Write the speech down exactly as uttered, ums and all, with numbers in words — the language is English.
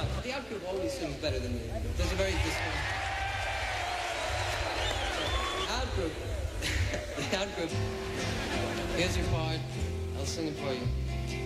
out. The out group always sings better than the in group. There's a very distinct... Out group. The out group. Here's your part. I'll sing it for you.